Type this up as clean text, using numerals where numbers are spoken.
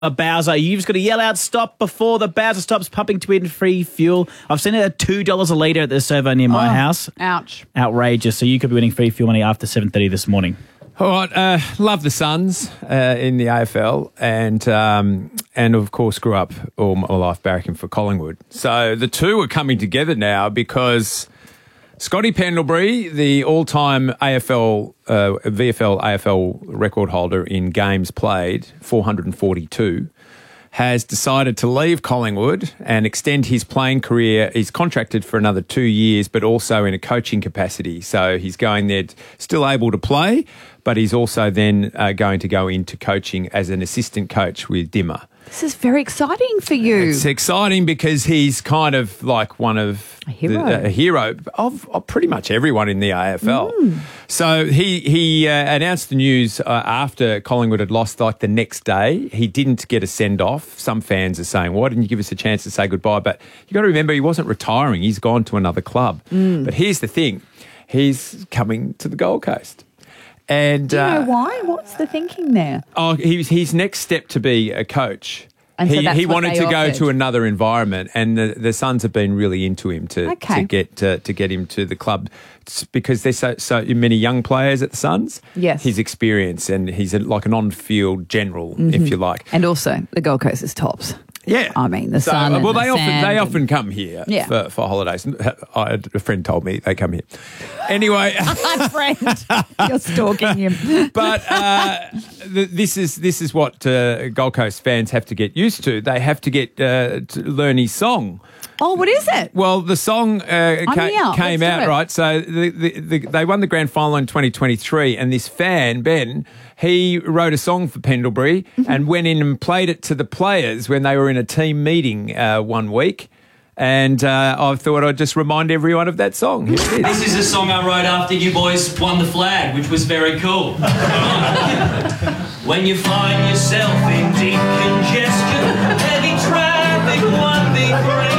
a Bowser. You've just got to yell out stop before the Bowser stops pumping to win free fuel. I've seen it at $2 a litre at the servo near my house. Ouch. Outrageous. So you could be winning free fuel money after 7:30 this morning. All right, love the Suns in the AFL and of course grew up all my life barracking for Collingwood. So the two are coming together now because Scotty Pendlebury, the all-time VFL AFL record holder in games played, 442, has decided to leave Collingwood and extend his playing career. He's contracted for another 2 years, but also in a coaching capacity. So he's going there, still able to play, but he's also then going to go into coaching as an assistant coach with Dimmer. This is very exciting for you. It's exciting because he's kind of like one of a hero of pretty much everyone in the AFL. So he announced the news after Collingwood had lost like the next day. He didn't get a send-off. Some fans are saying, why didn't you give us a chance to say goodbye? But you got to remember, he wasn't retiring. He's gone to another club. But here's the thing. He's coming to the Gold Coast. And, do you know why? What's the thinking there? Oh, his next step to be a coach. And so that's he what wanted they to go offered. to another environment, and the Suns have been really into him to get him to the club. It's because there's so many young players at the Suns. Yes, his experience, and he's like an on-field general, if you like. And also the Gold Coast is tops. Yeah, I mean the sun. Well, and they often come here for holidays. A friend told me they come here. Anyway, my friend, you're stalking him. But this is what Gold Coast fans have to get used to. They have to get to learn his song. Oh, what is it? Well, the song came out, right? So they won the grand final in 2023, and this fan, Ben, he wrote a song for Pendlebury and went in and played it to the players when they were in a team meeting 1 week. And I thought I'd just remind everyone of that song. Here it is. This is a song I wrote after you boys won the flag, which was very cool. When you find yourself in deep congestion, heavy traffic, one big